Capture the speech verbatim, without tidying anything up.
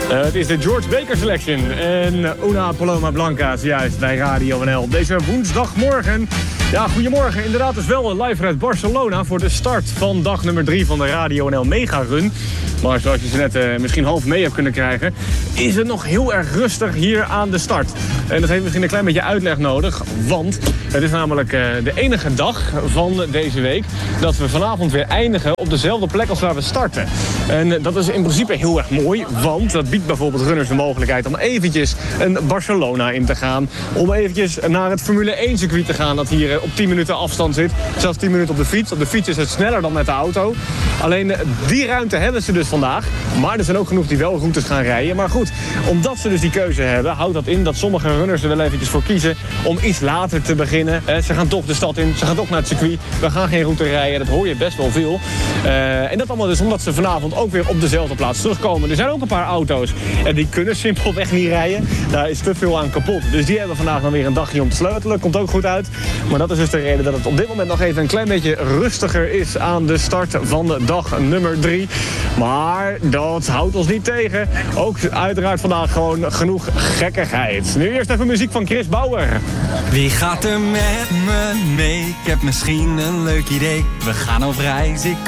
Uh, het is de George Baker Selection en Una Paloma Blanca, juist bij Radio N L. Op deze woensdagmorgen. Ja, goedemorgen. Inderdaad, dus wel live uit Barcelona voor de start van dag nummer drie van de Radio N L Mega Run. Maar zoals je ze net uh, misschien half mee hebt kunnen krijgen, is het nog heel erg rustig hier aan de start. En dat heeft misschien een klein beetje uitleg nodig, want het is namelijk uh, de enige dag van deze week dat we vanavond weer eindigen op dezelfde plek als waar we starten. En uh, dat is in principe heel erg mooi, want dat biedt bijvoorbeeld runners de mogelijkheid om eventjes een Barcelona in te gaan. Om eventjes naar het Formule één circuit te gaan dat hier uh, op tien minuten afstand zit. Zelfs tien minuten op de fiets. Op de fiets is het sneller dan met de auto. Alleen uh, die ruimte hebben ze dus vandaag. Maar er zijn ook genoeg die wel routes gaan rijden. Maar goed, omdat ze dus die keuze hebben, houdt dat in dat sommige runners er wel eventjes voor kiezen om iets later te beginnen. Uh, ze gaan toch de stad in, ze gaan toch naar het circuit. We gaan geen route rijden, dat hoor je best wel veel. Uh, en dat allemaal dus omdat ze vanavond ook weer op dezelfde plaats terugkomen. Er zijn ook een paar auto's en die kunnen simpelweg niet rijden. Daar is te veel aan kapot. Dus die hebben vandaag nog weer een dagje om te sleutelen. Komt ook goed uit. Maar dat is dus de reden dat het op dit moment nog even een klein beetje rustiger is aan de start van de dag nummer drie. Maar dat houdt ons niet tegen. Ook uiteraard vandaag gewoon genoeg gekkigheid. Nu eerst even muziek van Chris Bauer. Wie gaat er met me mee? Ik heb misschien een leuk idee. We gaan op reis, ik